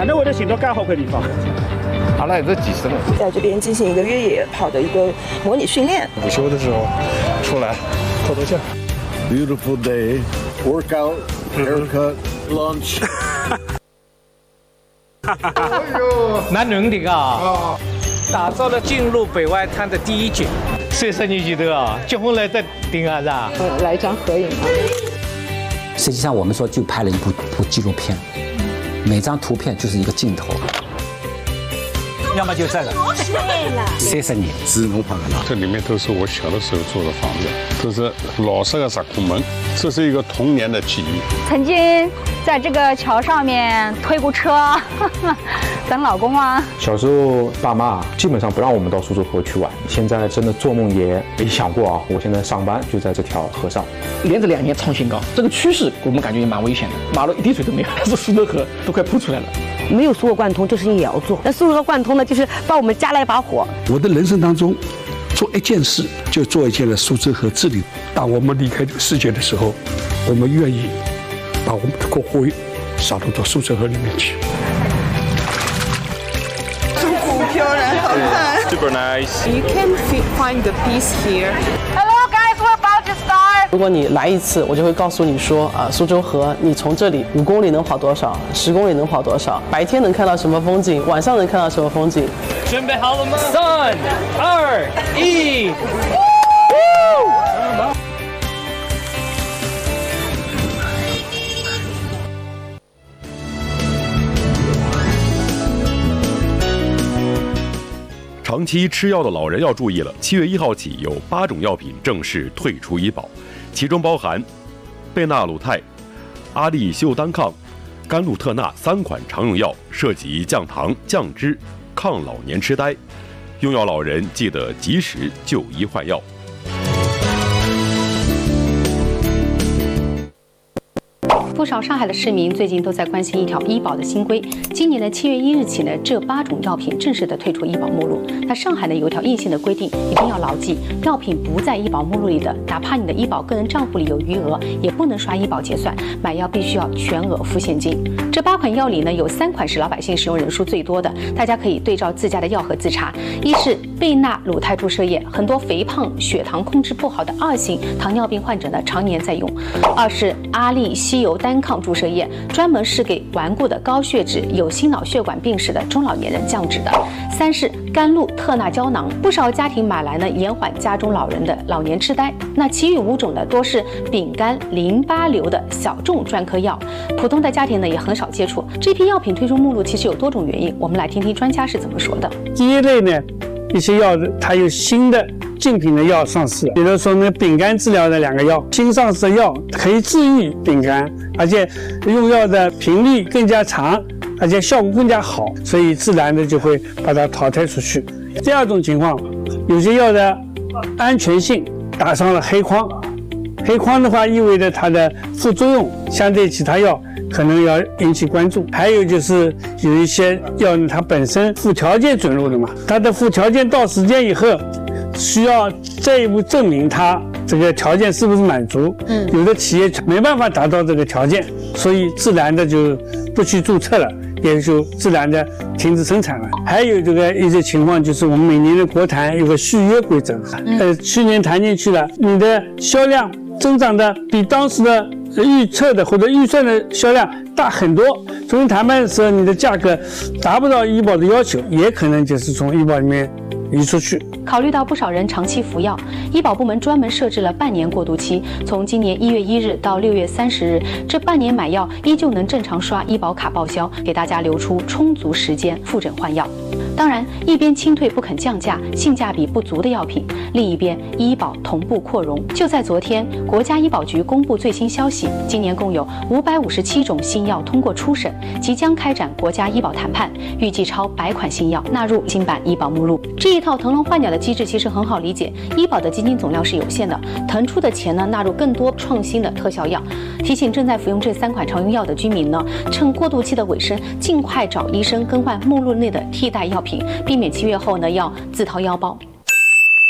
难道我的行动干好个地方？ 好了，也都几十了。 在这边进行一个越野跑的一个模拟训练。 午休的时候出来透透气。 Beautiful day, workout, haircut, lunch. 蛮能的啊！打造了进入北外滩的第一景。30年前头啊，结婚来在顶啊是吧？ 来一张合影啊。 实际上我们说就拍了一部纪录片，每张图片就是一个镜头。 要么就这个。 30年， 只能拍了。 这里面都是我小的时候住的房子，都是老式的石库门，这是一个童年的记忆。 曾经在这个桥上面推过车，等老公啊。 小时候爸妈基本上不让我们到苏州河去玩，现在真的做梦也没想过啊！我现在上班就在这条河上， 连着2年创新高，这个趋势我们感觉也蛮危险的。马路一滴水都没有，但是苏州河都快铺出来了。 没有苏河贯通这事情也要做，那苏河贯通呢，就是帮我们加了一把火。 我的人生当中，做一件事就做一件的苏州河治理。当我们离开这个世界的时候，我们愿意把我们的骨灰撒入到苏州河里面去。 舒服飘然，好看。 Super nice. You can find the peace here. Hello guys, we're about to start. 如果你来一次，我就会告诉你说苏州河，你从这里5公里能跑多少，10公里能跑多少，白天能看到什么风景，晚上能看到什么风景。 准备好了吗？3、2、1。 长期吃药的老人要注意了，7月1号起有8种药品正式退出医保，其中包含贝纳鲁肽、阿利溴单抗、甘露特钠3款常用药，涉及降糖、降脂、抗老年痴呆。用药老人记得及时就医换药。 不少上海的市民最近都在关心一条医保的新规。今年的7月1日起呢，这8种药品正式的退出医保目录。那上海呢有一条硬性的规定，一定要牢记：药品不在医保目录里的，哪怕你的医保个人账户里有余额，也不能刷医保结算。买药必须要全额付现金。这8款药里呢，有3款是老百姓使用人数最多的，大家可以对照自家的药盒自查。一是贝纳鲁肽注射液，很多肥胖、血糖控制不好的2型糖尿病患者呢常年在用。2是阿利西尤单抗注射液，专门是给顽固的高血脂、有心脑血管病史的中老年人降脂的。3是甘露特钠胶囊，不少家庭买来呢，延缓家中老人的老年痴呆。那其余5种呢，多是丙肝淋巴瘤的小众专科药，普通的家庭呢也很少接触。这批药品退出目录其实有多种原因，我们来听听专家是怎么说的。 第一类呢，一些药它有新的竞品的药上市，比如说呢，丙肝治疗的2个药，新上市的药可以治愈丙肝，而且用药的频率更加长，而且效果更加好，所以自然的就会把它淘汰出去。第二种情况，有些药的安全性打上了黑框，黑框的话意味着它的副作用相对其他药可能要引起关注。还有就是有一些药呢，它本身附条件准入的嘛，它的附条件到时间以后，需要进一步证明它这个条件是不是满足。有的企业没办法达到这个条件，所以自然的就不去注册了，也就自然的停止生产了。还有这个一些情况就是我们每年的国谈有个续约规则，去年谈进去了，你的销量增长的比当时的预测的或者预算的销量大很多，重新谈判的时候你的价格达不到医保的要求，也可能就是从医保里面移出去。 考虑到不少人长期服药，医保部门专门设置了半年过渡期，从今年1月1日到6月30日，这半年买药依旧能正常刷医保卡报销，给大家留出充足时间复诊换药。当然，一边清退不肯降价、性价比不足的药品，另一边医保同步扩容。就在昨天，国家医保局公布最新消息，今年共有557种新药通过初审，即将开展国家医保谈判，预计超100款新药纳入新版医保目录。这一套腾笼换鸟的机制其实很好理解，医保的基金总量是有限的，腾出的钱呢纳入更多创新的特效药。提醒正在服用这3款常用药的居民呢，趁过渡期的尾声，尽快找医生更换目录内的替代药品，避免7月后呢要自掏腰包。